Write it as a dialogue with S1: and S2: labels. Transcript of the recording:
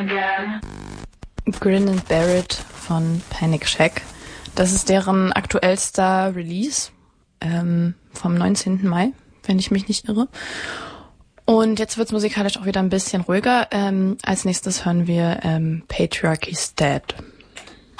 S1: Grin and Bear It von Panic Shack. Das ist deren aktuellster Release vom 19. Mai, wenn ich mich nicht irre. Und jetzt wird's musikalisch auch wieder ein bisschen ruhiger. Als nächstes hören wir Patriarchy's Dead.